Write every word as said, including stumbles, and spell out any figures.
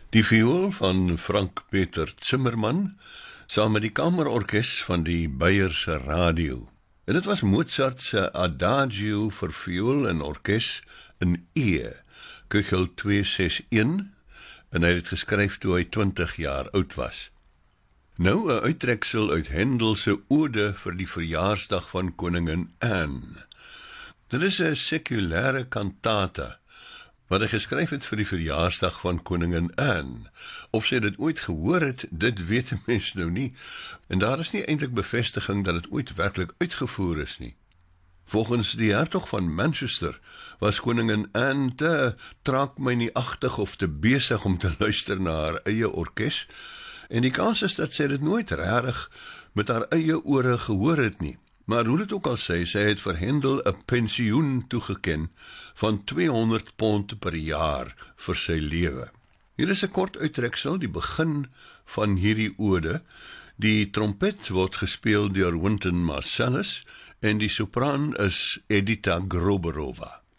Die viool van Frank Peter Zimmermann, saam met die kamerorkes van die Beierse Radio. En dit was Mozart se Adagio vir viool en orkes in E, Köchel twee ses een, en hy het geskryf toe hy twintig jaar oud was. Nou 'n uittreksel uit Händel se ode vir die verjaarsdag van koningin Anne. Dit is 'n sekulêre kantata, wat hy geskryf het vir die verjaarsdag van koningin Anne. Of sy dit ooit gehoor het, dit weet 'n mens nou nie, en daar is nie eintlik bevestiging dat dit ooit werklik uitgevoer is nie. Volgens die hertog van Manchester was koningin Anne te traakmynieagtig of te besig om te luister na haar eie orkes, en die kans is dat sy dit nooit regtig met haar eie ore gehoor het nie. Maar hoe dit ook al sê, sy het vir Händel 'n pensioen toegeken van tweehonderd pond per jaar vir sy lewe. Hier is 'n kort uittreksel, die begin van hierdie ode. Die trompet word gespeel deur Wynton Marsalis en die sopraan is Edita Groberova.